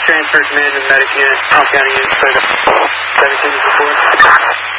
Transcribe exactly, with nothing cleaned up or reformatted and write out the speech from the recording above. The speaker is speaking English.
transfer command to the medic unit. All county units, seventeen is report.